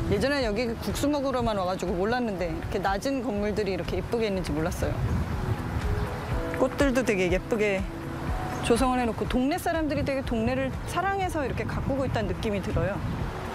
예전에 여기 국수 먹으러만 와가지고 몰랐는데 이렇게 낮은 건물들이 이렇게 예쁘게 있는지 몰랐어요. 꽃들도 되게 예쁘게 조성을 해놓고 동네 사람들이 되게 동네를 사랑해서 이렇게 가꾸고 있다는 느낌이 들어요.